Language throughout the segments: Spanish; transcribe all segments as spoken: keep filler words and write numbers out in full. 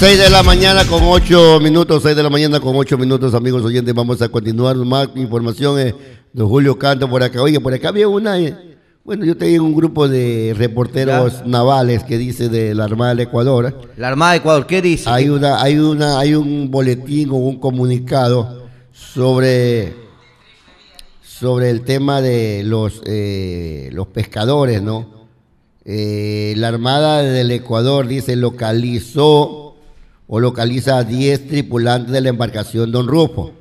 seis de la mañana con ocho minutos, seis de la mañana con ocho minutos, amigos oyentes. Vamos a continuar más información eh, de Julio Canto por acá. Oye, por acá había una, eh, bueno, yo tengo un grupo de reporteros ¿Ya? navales que dice de la Armada del Ecuador. La Armada de Ecuador, ¿qué dice? Hay una, hay una, hay un boletín o un comunicado sobre, sobre el tema de los, eh, los pescadores, ¿no? Eh, la Armada del Ecuador dice localizó o localiza a diez tripulantes de la embarcación Don Rufo.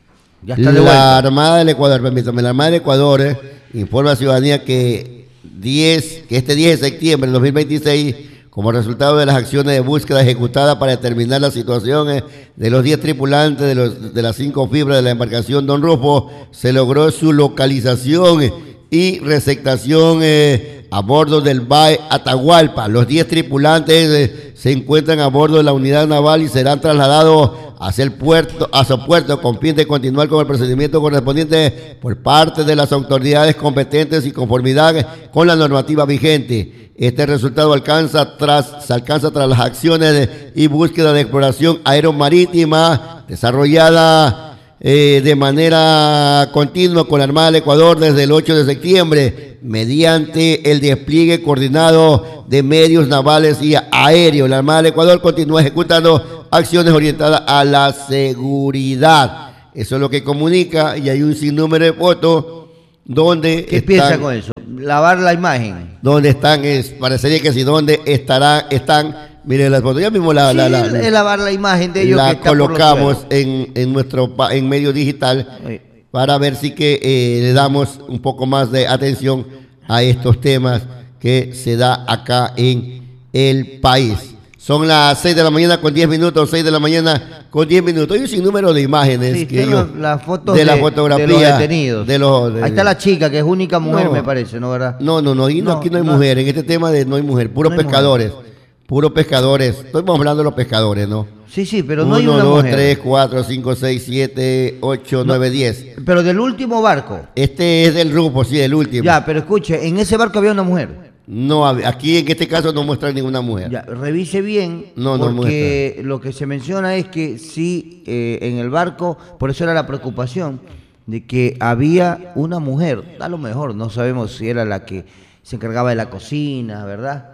Ya está de la vuelta. Armada del Ecuador, permítame, la Armada del Ecuador eh, informa a la ciudadanía que, diez, que este diez de septiembre de dos mil veintiséis, como resultado de las acciones de búsqueda ejecutadas para determinar la situación eh, de los diez tripulantes de, los, de las cinco fibras de la embarcación Don Rufo, se logró su localización eh, y receptación eh, a bordo del B A E Atahualpa. Los diez tripulantes eh, se encuentran a bordo de la unidad naval y serán trasladados hacia el puerto, a su puerto con fin de continuar con el procedimiento correspondiente por parte de las autoridades competentes y conformidad con la normativa vigente. Este resultado alcanza tras, se alcanza tras las acciones de, y búsqueda de exploración aeromarítima desarrollada Eh, de manera continua con la Armada del Ecuador desde el ocho de septiembre, mediante el despliegue coordinado de medios navales y aéreos. La Armada del Ecuador continúa ejecutando acciones orientadas a la seguridad. Eso es lo que comunica, y hay un sinnúmero de fotos donde ¿Qué están, piensa con eso? Lavar la imagen. donde están, es, parecería que sí, donde estarán, están. Miren las fotos, ya mismo la, Sí, la, la, es lavar la imagen de ellos. la que está colocamos por los en, en nuestro en medio digital sí. para ver si que eh, le damos un poco más de atención a estos temas que se da acá en el país. Son las seis de la mañana con diez minutos, seis de la mañana con diez minutos. Hay un sinnúmero de imágenes Sí, que tengo ellos, las fotos de, de, la fotografía de los detenidos. de los, de, Ahí está la chica, que es única mujer, No. me parece, ¿no, verdad? No, no, no, aquí no, No, aquí no hay no. mujer. En este tema de no hay mujer, puros No hay pescadores. Puros pescadores. Estamos hablando de los pescadores, ¿no? Sí, sí, pero no hay Uno, una dos, mujer. tres, cuatro, cinco, seis, siete, ocho, nueve, diez. Pero del último barco. Este es del grupo, sí, el último. Ya, pero escuche, en ese barco había una mujer. No, aquí en este caso no muestra ninguna mujer. Ya, revise bien, No, no porque lo que se menciona es que sí, eh, en el barco, por eso era la preocupación, de que había una mujer, a lo mejor, no sabemos si era la que se encargaba de la cocina, ¿verdad?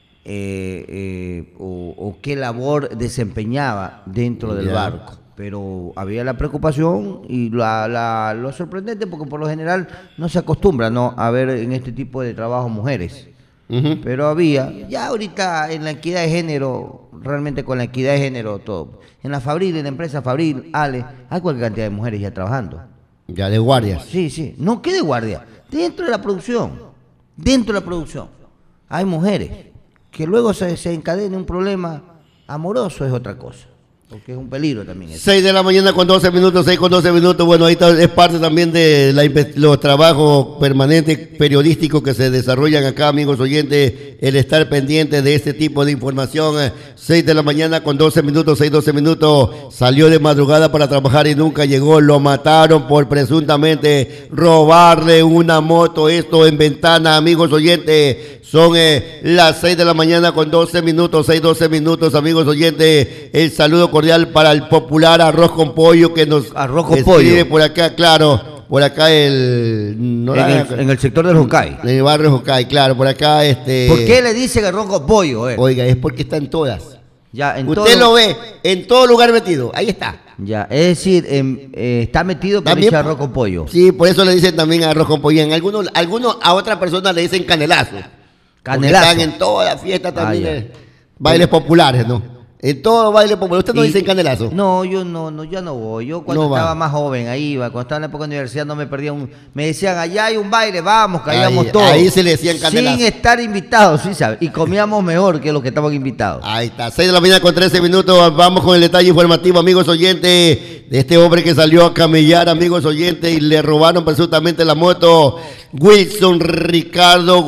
Eh, eh, o, o qué labor desempeñaba dentro del Ya. barco. Pero había la preocupación y la, la, lo sorprendente, porque por lo general no se acostumbra, ¿no?, a ver en este tipo de trabajo mujeres. Uh-huh. Pero había, ya ahorita en la equidad de género, realmente con la equidad de género todo. En la Fabril, en la empresa Fabril, Ale, hay cualquier cantidad de mujeres ya trabajando. Ya de guardias. Sí, sí, no quede guardia, dentro de la producción, dentro de la producción hay mujeres. Que luego se, se encadene un problema amoroso es otra cosa, porque es un peligro también eso. seis de la mañana con doce minutos, seis con doce minutos. Bueno, ahí está, es parte también de la, los trabajos permanentes periodísticos que se desarrollan acá, amigos oyentes, el estar pendiente de este tipo de información. seis de la mañana con doce minutos, seis, doce minutos. Salió de madrugada para trabajar y nunca llegó. Lo mataron por presuntamente robarle una moto. Esto en Ventana, amigos oyentes. Son eh, las seis de la mañana con doce minutos, seis, doce minutos, amigos oyentes. El saludo cordial para el popular arroz con pollo que nos Arroz con escribe pollo. por acá, claro, por acá el... No, En el, en el sector del Jocay. en el barrio Jocay, claro, por acá este... ¿Por qué le dicen arroz con pollo? Eh? Oiga, es porque están todas. Ya, en Usted todo- lo ve en todo lugar metido, ahí está. Ya, es decir, em, eh, está metido pero También- dice arroz con pollo. Sí, por eso le dicen también arroz con pollo. En algunos, algunos a otras personas le dicen canelazo. Canelazo. Porque están en todas las fiestas también, Ah, ya. eh, bailes populares, ¿no? En todo baile popular. ¿Usted no Y- dice canelazo? No, yo no, no, ya no voy. Yo cuando No va. estaba más joven, ahí iba. Cuando estaba en la época de universidad no me perdía un... Me decían, allá hay un baile, vamos, caíamos Ahí- todos. ahí se le decían candelazo. Sin estar invitados, sí, ¿sabes? Y comíamos mejor que los que estaban invitados. Ahí está, seis de la mañana con trece minutos. Vamos con el detalle informativo, amigos oyentes, de este hombre que salió a camellar, amigos oyentes, y le robaron presuntamente la moto. Wilson Ricardo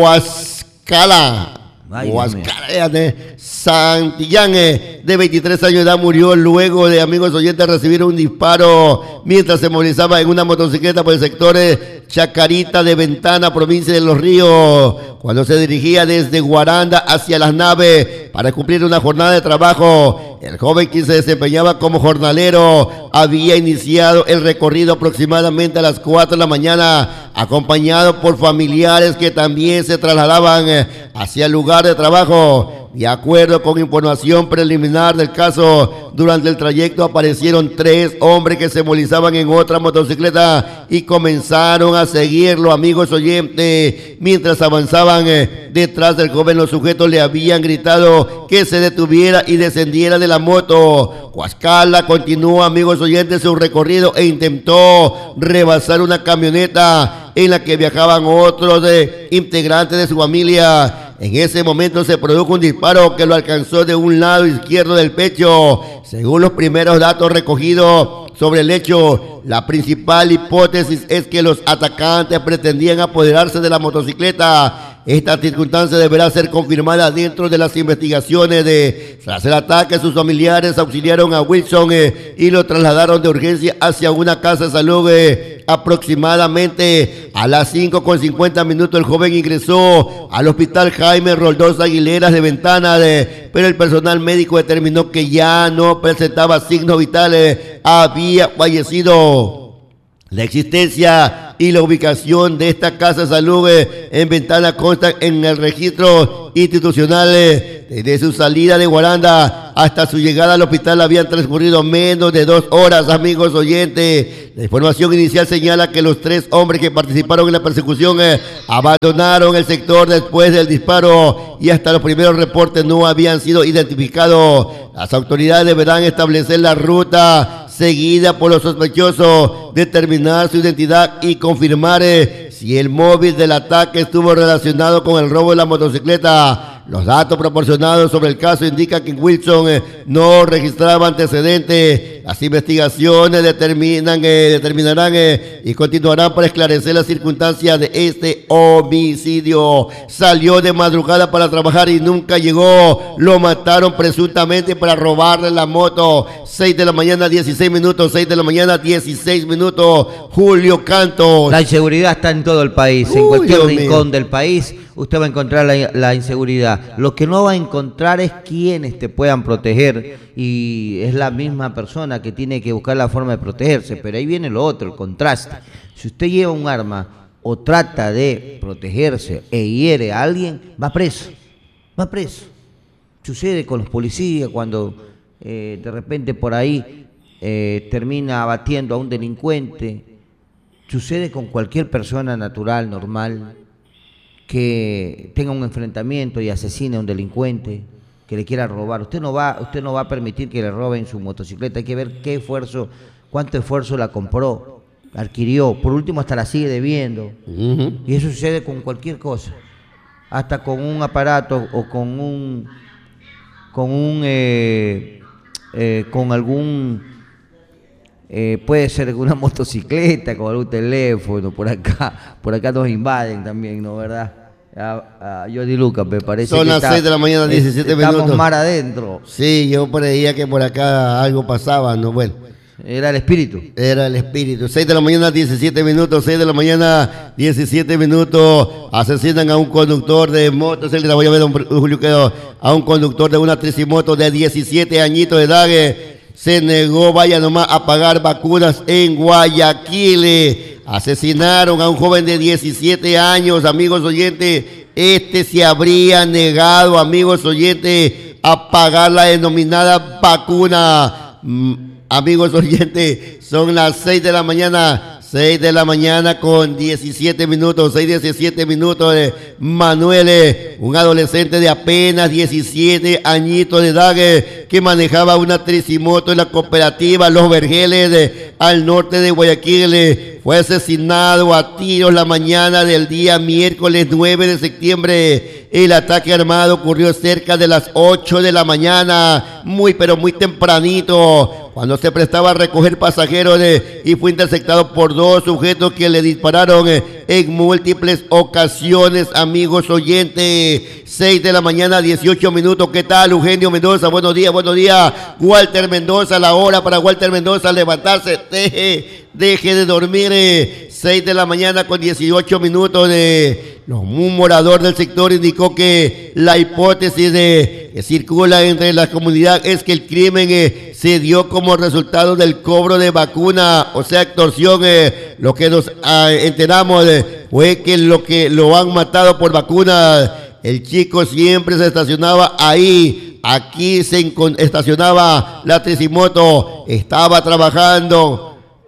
Guascala. Ay, Dios mío. Guascala de Santillán, eh, de veintitrés años de edad, murió luego de, amigos oyentes, recibir un disparo mientras se movilizaba en una motocicleta por el sector eh, Chacarita de Ventana, provincia de Los Ríos, cuando se dirigía desde Guaranda hacia Las Naves para cumplir una jornada de trabajo El joven, quien se desempeñaba como jornalero, había iniciado el recorrido aproximadamente a las cuatro de la mañana, acompañado por familiares que también se trasladaban hacia el lugar de trabajo. De acuerdo con información preliminar del caso, durante el trayecto aparecieron tres hombres que se movilizaban en otra motocicleta y comenzaron a seguirlo, amigos oyentes. Mientras avanzaban eh, detrás del joven, los sujetos le habían gritado que se detuviera y descendiera de la moto. Huascala continuó, amigos oyentes, su recorrido e intentó rebasar una camioneta en la que viajaban otros de, integrantes de su familia. En ese momento se produjo un disparo que lo alcanzó de un lado izquierdo del pecho. Según los primeros datos recogidos sobre el hecho, la principal hipótesis es que los atacantes pretendían apoderarse de la motocicleta. Esta circunstancia deberá ser confirmada dentro de las investigaciones. De, tras el ataque, sus familiares auxiliaron a Wilson eh, y lo trasladaron de urgencia hacia una casa de salud. Eh, aproximadamente a las cinco con cincuenta minutos el joven ingresó al hospital Jaime Roldós Aguilera de Ventana, de, pero el personal médico determinó que ya no presentaba signos vitales, había fallecido. La existencia y la ubicación de esta casa de salud eh, en Ventana consta en el registro institucional. Eh, desde su salida de Guaranda hasta su llegada al hospital habían transcurrido menos de dos horas, amigos oyentes. La información inicial señala que los tres hombres que participaron en la persecución eh, abandonaron el sector después del disparo y hasta los primeros reportes no habían sido identificados. Las autoridades deberán establecer la ruta seguida por los sospechosos, determinar su identidad y confirmar eh, si el móvil del ataque estuvo relacionado con el robo de la motocicleta. Los datos proporcionados sobre el caso indican que Wilson eh, no registraba antecedentes. Las investigaciones determinan, eh, determinarán eh, y continuarán para esclarecer las circunstancias de este homicidio. Salió de madrugada para trabajar y nunca llegó. Lo mataron presuntamente para robarle la moto. seis de la mañana, dieciséis minutos. seis de la mañana, dieciséis minutos. Julio Cantos. La inseguridad está en todo el país. Uy, en cualquier Dios rincón mío. del país usted va a encontrar la, la inseguridad. Lo que no va a encontrar es quienes te puedan proteger, y es la misma persona que tiene que buscar la forma de protegerse. Pero ahí viene lo otro, el contraste. Si usted lleva un arma o trata de protegerse e hiere a alguien, va preso, va preso. Sucede con los policías cuando eh, de repente por ahí eh, termina abatiendo a un delincuente. Sucede con cualquier persona natural, normal, que tenga un enfrentamiento y asesine a un delincuente, que le quiera robar. Usted no va, usted no va a permitir que le roben su motocicleta. Hay que ver qué esfuerzo, cuánto esfuerzo la compró, adquirió, por último hasta la sigue debiendo. Uh-huh. Y eso sucede con cualquier cosa, hasta con un aparato o con un, con un, eh, eh, con algún Eh, puede ser una motocicleta, con algún teléfono. Por acá, por acá nos invaden también, ¿no? ¿Verdad? A, a Jordi Lucas, me parece. Son que las está, seis de la mañana, diecisiete estamos minutos. Estamos mar adentro. Sí, yo creía que por acá algo pasaba, ¿no? Bueno. Era el espíritu. Era el espíritu. seis de la mañana, diecisiete minutos. seis de la mañana, diecisiete minutos. Asesinan a un conductor de moto. Se le voy a ver, don Julio, quedó a un conductor de una tricimoto de diecisiete añitos de edad. Eh, se negó, vaya nomás, a pagar vacunas en Guayaquil. Asesinaron a un joven de diecisiete años, amigos oyentes. Este se habría negado, amigos oyentes, a pagar la denominada vacuna. Mm, amigos oyentes, son las seis de la mañana. seis de la mañana con diecisiete minutos, seis diecisiete minutos. Eh, Manuel, eh, un adolescente de apenas diecisiete añitos de edad, eh, que manejaba una tricimoto en la cooperativa Los Vergeles, eh, al norte de Guayaquil, eh, fue asesinado a tiros la mañana del día miércoles nueve de septiembre. El ataque armado ocurrió cerca de las ocho de la mañana, muy pero muy tempranito, cuando se prestaba a recoger pasajeros eh, y fue interceptado por dos sujetos que le dispararon eh, en múltiples ocasiones, amigos oyentes. seis de la mañana, dieciocho minutos. ¿Qué tal, Eugenio Mendoza? Buenos días, buenos días. Walter Mendoza, la hora para Walter Mendoza levantarse. Deje, deje de dormir. Eh. seis de la mañana con dieciocho minutos. De un morador del sector indicó que la hipótesis de, que circula entre la comunidad es que el crimen eh, se dio como resultado del cobro de vacuna, o sea, extorsión. Eh, lo que nos ah, enteramos eh, fue que lo que lo han matado por vacuna. El chico siempre se estacionaba ahí. Aquí se estacionaba la tricimoto. Estaba trabajando.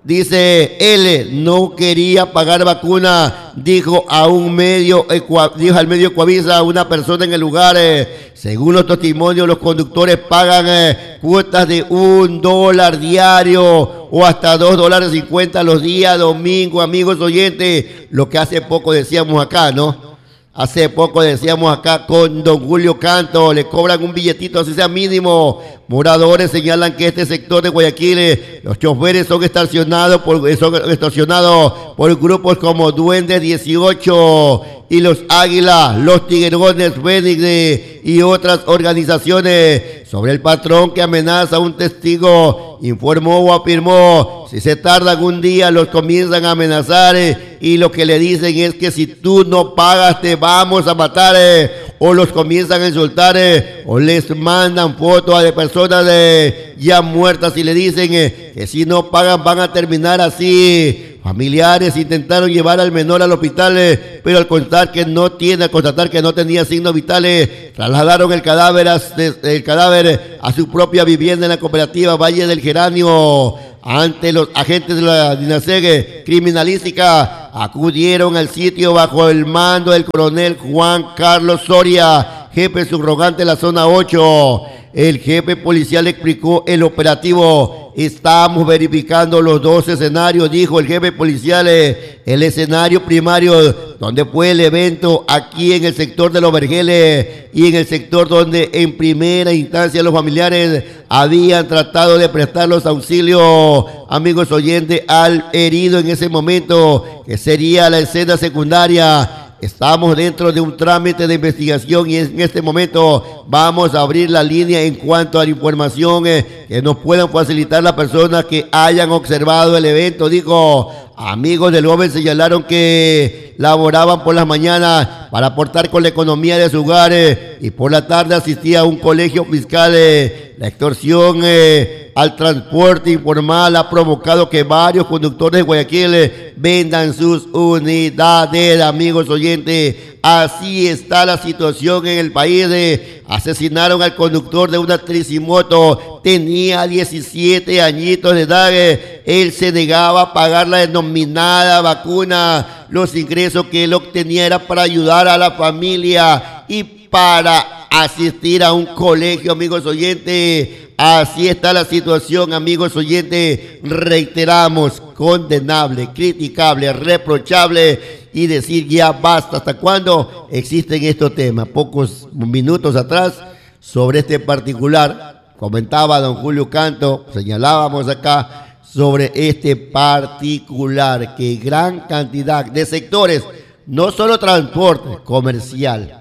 Dice él, no quería pagar vacuna, dijo a un medio, dijo al medio Coavisa, a una persona en el lugar. Eh, según los testimonios, los conductores pagan eh, cuotas de un dólar diario o hasta dos dólares cincuenta los días domingo, amigos oyentes. Lo que hace poco decíamos acá, ¿no? Hace poco decíamos acá con don Julio Canto, le cobran un billetito, así sea mínimo. Moradores señalan que este sector de Guayaquil, los choferes son extorsionados por, son extorsionados por grupos como Duendes dieciocho y los Águilas, los Tiguerones Fénix y otras organizaciones. Sobre el patrón que amenaza a un testigo, informó o afirmó, si se tarda algún día los comienzan a amenazar eh, y lo que le dicen es que si tú no pagas te vamos a matar, eh, o los comienzan a insultar eh, o les mandan fotos de personas eh, ya muertas y le dicen eh, que si no pagan van a terminar así. Familiares intentaron llevar al menor al hospital, eh, pero al constatar que no tiene, al constatar que no tenía signos vitales, trasladaron el cadáver, a, el cadáver a su propia vivienda en la cooperativa Valle del Geranio. Ante los agentes de la DINASEG criminalística, acudieron al sitio bajo el mando del coronel Juan Carlos Soria, jefe subrogante de la zona ocho. El jefe policial explicó el operativo. Estamos verificando los dos escenarios, dijo el jefe policial. El escenario primario, donde fue el evento, aquí en el sector de Los Vergeles, y en el sector donde en primera instancia los familiares habían tratado de prestar los auxilios, amigos oyentes, al herido en ese momento, que sería la escena secundaria. Estamos dentro de un trámite de investigación y en este momento vamos a abrir la línea en cuanto a la información eh, que nos puedan facilitar las personas que hayan observado el evento. Dijo, amigos del joven señalaron que laboraban por las mañanas para aportar con la economía de su hogar eh, y por la tarde asistía a un colegio fiscal. Eh, la extorsión eh, al transporte informal ha provocado que varios conductores de Guayaquil eh, vendan sus unidades, amigos oyentes. Así está la situación en el país. Eh. Asesinaron al conductor de una tricimoto, tenía diecisiete añitos de edad. Eh. Él se negaba a pagar la denominada vacuna. Los ingresos que él obtenía era para ayudar a la familia y para asistir a un colegio, amigos oyentes. Así está la situación, amigos oyentes. Reiteramos, condenable, criticable, reprochable, y decir ya basta. ¿Hasta cuándo existen estos temas? Pocos minutos atrás, sobre este particular, comentaba don Julio Canto, señalábamos acá sobre este particular, que gran cantidad de sectores, no solo transporte, comercial,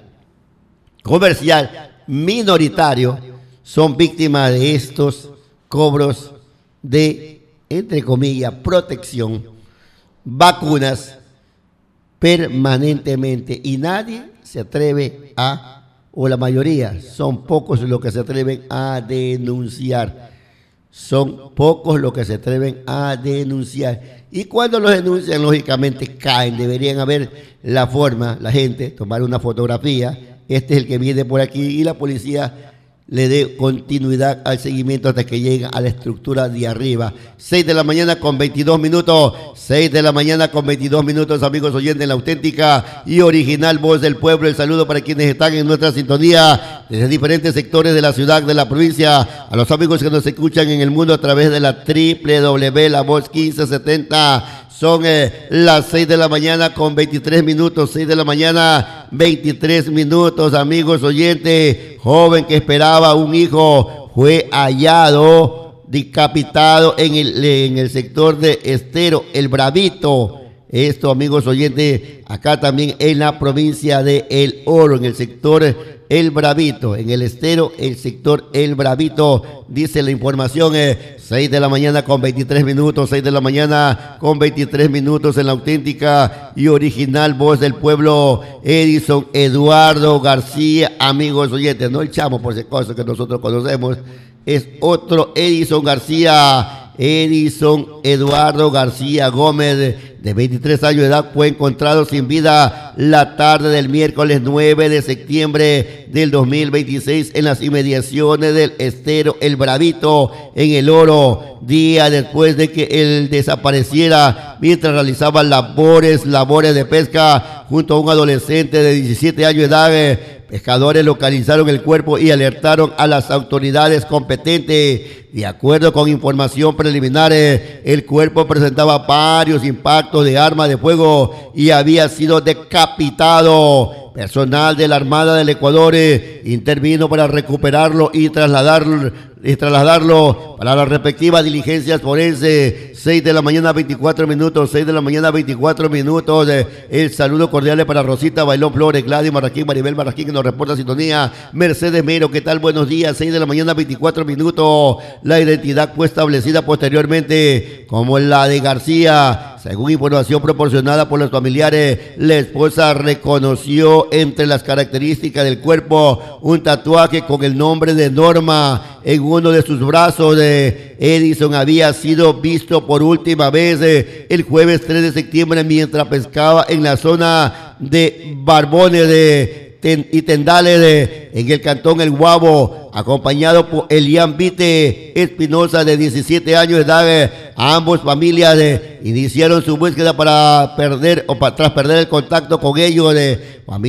comercial, minoritario, son víctimas de estos cobros de, entre comillas, protección, vacunas permanentemente, y nadie se atreve a, o la mayoría, son pocos los que se atreven a denunciar, son pocos los que se atreven a denunciar, y cuando los denuncian, lógicamente caen. Deberían haber la forma, la gente, tomar una fotografía, este es el que viene por aquí, y la policía le dé continuidad al seguimiento hasta que llegue a la estructura de arriba. seis de la mañana con veintidós minutos, seis de la mañana con veintidós minutos, amigos oyentes, en la auténtica y original voz del pueblo. El saludo para quienes están en nuestra sintonía desde diferentes sectores de la ciudad, de la provincia, a los amigos que nos escuchan en el mundo a través de la doble u doble u doble u punto la voz quince setenta. Son eh, las seis de la mañana con veintitrés minutos, seis de la mañana, veintitrés minutos, amigos oyentes. Joven que esperaba un hijo fue hallado decapitado en el, en el sector de Estero, El Bravito. Esto, amigos oyentes, acá también en la provincia de El Oro, en el sector El Bravito, en el Estero, el sector El Bravito, dice la información, eh, seis de la mañana con veintitrés minutos, seis de la mañana con veintitrés minutos en la auténtica y original voz del pueblo, Edison Eduardo García, amigos oyentes, no el chamo por si acaso que nosotros conocemos, es otro Edison García, Edison Eduardo García Gómez, de veintitrés años de edad, fue encontrado sin vida la tarde del miércoles nueve de septiembre del dos mil veintiséis en las inmediaciones del Estero El Bravito, en El Oro, día después de que él desapareciera mientras realizaba labores, labores de pesca junto a un adolescente de diecisiete años de edad. Pescadores localizaron el cuerpo y alertaron a las autoridades competentes. De acuerdo con información preliminar, el cuerpo presentaba varios impactos de arma de fuego y había sido decapitado. Personal de la Armada del Ecuador eh, intervino para recuperarlo y trasladarlo, y trasladarlo para las respectivas diligencias forenses. seis de la mañana, veinticuatro minutos, seis de la mañana, veinticuatro minutos. Eh, el saludo cordial para Rosita Bailón Flores, Gladys Marraquín, Maribel Marraquín, que nos reporta sintonía. Mercedes Mero, ¿qué tal? Buenos días. seis de la mañana, veinticuatro minutos. La identidad fue establecida posteriormente como la de García. Según información proporcionada por los familiares, la esposa reconoció entre las características del cuerpo un tatuaje con el nombre de Norma en uno de sus brazos. De Edison había sido visto por última vez eh, el jueves tres de septiembre mientras pescaba en la zona de Barbones de Ten, y Tendales de, en el cantón El Guabo, acompañado por Elian Vite Espinosa, de diecisiete años de edad. Eh, ambos familias eh, iniciaron su búsqueda para perder o para, tras perder el contacto con ellos. De,